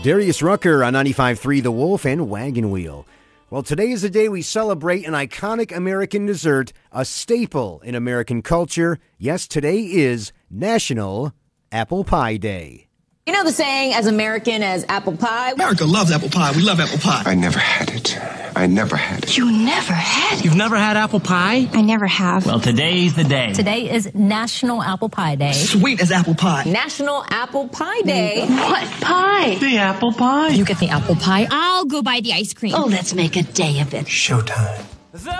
Darius Rucker on 95.3 The Wolf and Wagon Wheel. Well, today is the day we celebrate an iconic American dessert, a staple in American culture. Yes, today is National Apple Pie Day. You know the saying, as American as apple pie? America loves apple pie. We love apple pie. I never had it. I never had it. You never had it? You've never had apple pie? I never have. Well, today's the day. Today is National Apple Pie Day. Sweet as apple pie. National Apple Pie Day. What pie? The apple pie. You get the apple pie. I'll go buy the ice cream. Oh, let's make a day of it. Showtime.